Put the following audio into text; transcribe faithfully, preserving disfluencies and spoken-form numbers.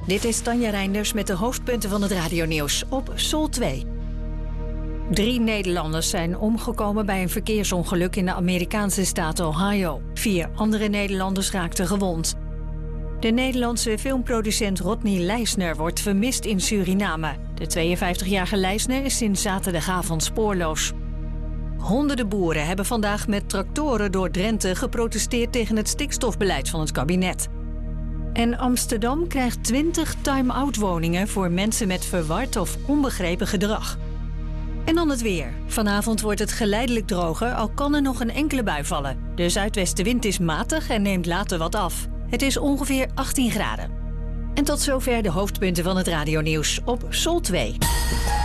Dit is Tanja Reinders met de hoofdpunten van het radionieuws op Sol twee. Drie Nederlanders zijn omgekomen bij een verkeersongeluk in de Amerikaanse staat Ohio. Vier andere Nederlanders raakten gewond. De Nederlandse filmproducent Rodney Leisner wordt vermist in Suriname. De tweeënvijftigjarige Leisner is sinds zaterdagavond spoorloos. Honderden boeren hebben vandaag met tractoren door Drenthe geprotesteerd tegen het stikstofbeleid van het kabinet. En Amsterdam krijgt twintig time-out woningen voor mensen met verward of onbegrepen gedrag. En dan het weer. Vanavond wordt het geleidelijk droger, al kan er nog een enkele bui vallen. De zuidwestenwind is matig en neemt later wat af. Het is ongeveer achttien graden. En tot zover de hoofdpunten van het radionieuws op Sol twee.